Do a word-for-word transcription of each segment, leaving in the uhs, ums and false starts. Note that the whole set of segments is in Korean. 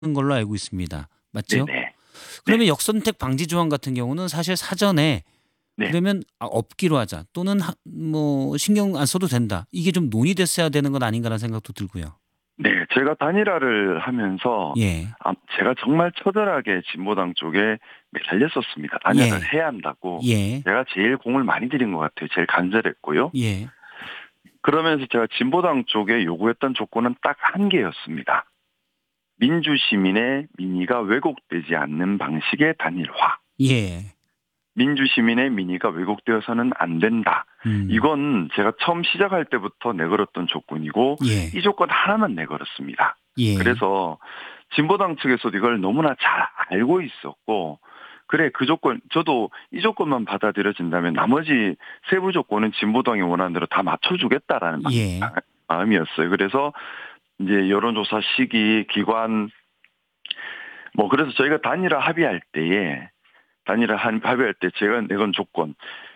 걸로 알고 있습니다. 맞죠? 네네. 그러면 네. 역선택 방지 조항 같은 경우는 사실 사전에 네. 그러면 아 없기로 하자 또는 하 뭐 신경 안 써도 된다. 이게 좀 논의됐어야 되는 건 아닌가라는 생각도 들고요. 네. 제가 단일화를 하면서 예. 아 제가 정말 처절하게 진보당 쪽에 매달렸었습니다. 단일화를 예. 해야 한다고. 예. 제가 제일 공을 많이 들인 것 같아요. 제일 간절했고요. 예. 그러면서 제가 진보당 쪽에 요구했던 조건은 딱 한 개였습니다. 민주시민의 민의가 왜곡되지 않는 방식의 단일화. 예. 민주시민의 민의가 왜곡되어서는 안 된다. 음. 이건 제가 처음 시작할 때부터 내걸었던 조건이고 예. 이 조건 하나만 내걸었습니다. 예. 그래서 진보당 측에서도 이걸 너무나 잘 알고 있었고 그래 그 조건 저도 이 조건만 받아들여진다면 나머지 세부 조건은 진보당이 원하는 대로 다 맞춰주겠다라는 예. 마음이었어요. 그래서 이제 여론조사 시기 기관 뭐 그래서 저희가 단일화 합의할 때에 단일화 합의할 때 제가 내건 조건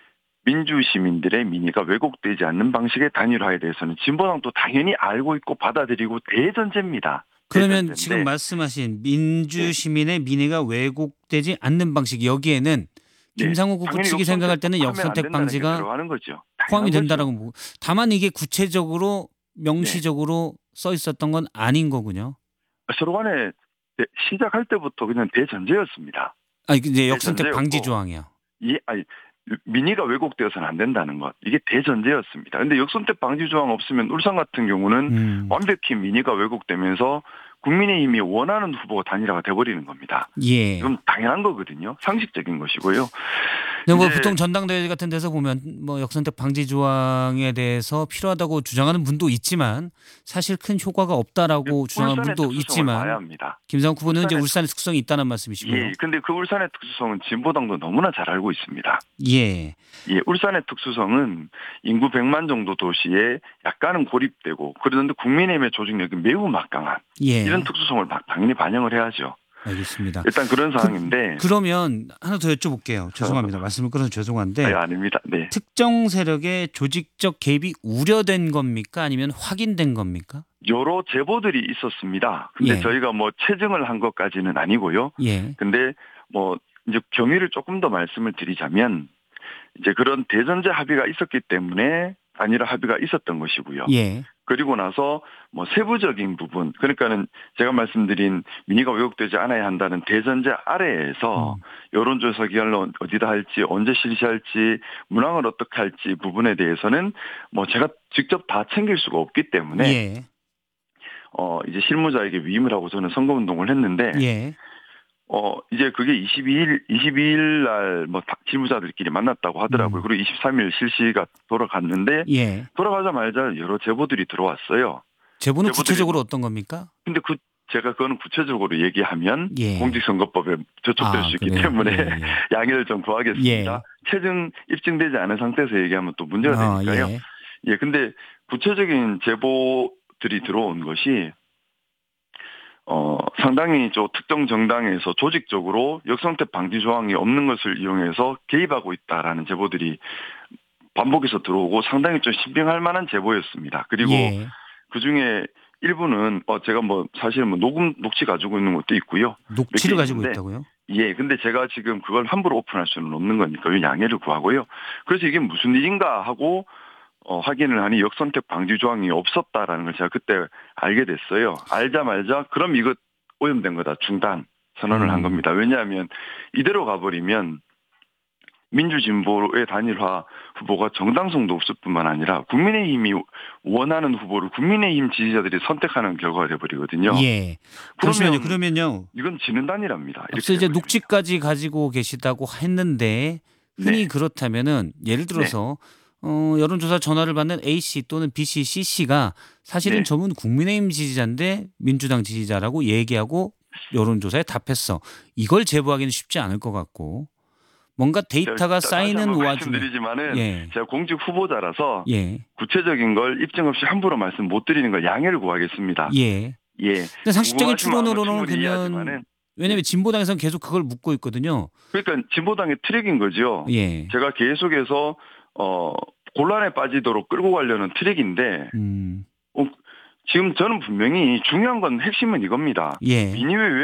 민주시민들의 민의가 왜곡되지 않는 방식의 단일화에 대해서는 진보당도 당연히 알고 있고 받아들이고 대전제입니다. 그러면 지금 대전제인데 말씀하신 네. 민주시민의 민의가 왜곡되지 않는 방식 여기에는 네. 김상욱 후보 당연히 측이 생각할 때는 역선택하면 안 역선택 된다는 게 방지가 들어가는 거죠. 포함이 당연한 거죠. 된다라고 보고 다만 이게 구체적으로 네. 명시적으로 써 있었던 건 아닌 거군요. 서로 간에 시작할 때부터 그냥 대전제였습니다. 아니 이제 역선택 방지 대전제였고 조항이요. 이 아니 민의가 왜곡되어서는 안 된다는 것. 이게 대전제였습니다. 근데 역선택 방지 조항 없으면 울산 같은 경우는 음. 완벽히 민의가 왜곡되면서 국민의힘이 원하는 후보가 단일화가 돼버리는 겁니다. 예. 이건 당연한 거거든요. 상식적인 것이고요. 근데 뭐 이제 보통 전당대회 같은 데서 보면 뭐 역선택 방지 조항에 대해서 필요하다고 주장하는 분도 있지만 사실 큰 효과가 없다라고 주장하는 울산의 분도 특수성을 봐야 있지만 합니다. 김상욱 후보는 이제 울산의 울산의 특, 특성이 있다는 말씀이시고요. 예, 근데 그 울산의 특수성은 진보당도 너무나 잘 알고 있습니다. 예. 예, 울산의 특수성은 인구 백만 정도 도시에 약간은 고립되고 그런데 국민의힘의 조직력이 매우 막강한 예. 이런 특수성을 당연히 반영을 해야죠. 알겠습니다. 일단 그런 그, 상황인데. 그러면 하나 더 여쭤볼게요. 죄송합니다. 말씀을 끊어서 죄송한데 아니, 아닙니다. 네. 특정 세력의 조직적 개입이 우려된 겁니까? 아니면 확인된 겁니까? 여러 제보들이 있었습니다. 근데 예. 저희가 뭐 체증을 한 것까지는 아니고요. 예. 근데 뭐 이제 경위를 조금 더 말씀을 드리자면 이제 그런 대전제 합의가 있었기 때문에 단일화 합의가 있었던 것이고요. 예. 그리고 나서 뭐 세부적인 부분 그러니까는 제가 말씀드린 민의가 왜곡되지 않아야 한다는 대전제 아래에서 음. 여론조사 기간을 어디다 할지 언제 실시할지 문항을 어떻게 할지 부분에 대해서는 뭐 제가 직접 다 챙길 수가 없기 때문에 예. 어 이제 실무자에게 위임을 하고 저는 선거운동을 했는데 예. 어 이제 그게 이십이 일 이십이 일 날 뭐 실무자들끼리 만났다고 하더라고요. 음. 그리고 이십삼 일 실시가 돌아갔는데 예. 돌아가자마자 여러 제보들이 들어왔어요. 제보는 제보들이 구체적으로 뭐 어떤 겁니까? 근데 그 제가 그거는 구체적으로 얘기하면 예. 공직선거법에 저촉될 아, 수 있기 그래요? 때문에 예, 예. 양해를 좀 구하겠습니다. 예. 체증 입증되지 않은 상태에서 얘기하면 또 문제가 아, 되니까요. 예. 예, 근데 구체적인 제보들이 들어온 것이 어, 상당히 저 특정 정당에서 조직적으로 역선택 방지 조항이 없는 것을 이용해서 개입하고 있다라는 제보들이 반복해서 들어오고 상당히 좀 신빙할 만한 제보였습니다. 그리고 예. 그 중에 일부는 어 제가 뭐 사실 뭐 녹음 녹취 가지고 있는 것도 있고요. 몇 개 녹취를 가지고 있는데 있다고요? 예, 근데 제가 지금 그걸 함부로 오픈할 수는 없는 거니까 양해를 구하고요. 그래서 이게 무슨 일인가 하고 어, 확인을 하니 역선택 방지 조항이 없었다라는 걸 제가 그때 알게 됐어요. 알자말자 그럼 이거 오염된 거다 중단 선언을 한 음. 겁니다. 왜냐하면 이대로 가버리면 민주진보의 단일화 후보가 정당성도 없을 뿐만 아니라 국민의힘이 원하는 후보를 국민의힘 지지자들이 선택하는 결과가 돼버리거든요. 예. 잠시만요. 그러면 그러면요. 이건 지는 단일화입니다. 앞서 이렇게 이제 돼버리면. 녹취까지 가지고 계시다고 했는데 흔히 네. 그렇다면은 예를 네. 들어서 어, 여론조사 전화를 받는 A씨 또는 B씨, C씨가 사실은 네. 저분 국민의힘 지지자인데 민주당 지지자라고 얘기하고 여론조사에 답했어. 이걸 제보하기는 쉽지 않을 것 같고 뭔가 데이터가 다시 쌓이는 한번 와중에 말씀드리지만은 예. 제가 공직 후보자라서 예. 구체적인 걸 입증 없이 함부로 말씀 못 드리는 걸 양해를 구하겠습니다. 예. 예. 근데 상식적인 궁금하신 마음은 추론으로는 충분히 그러면 이해하지만은 왜냐하면 예. 진보당에서는 계속 그걸 묻고 있거든요. 그러니까 진보당의 트랙인 거죠. 예. 제가 계속해서 어 곤란에 빠지도록 끌고 가려는 트랙인데 음. 어, 지금 저는 분명히 중요한 건 핵심은 이겁니다. 예. 민의회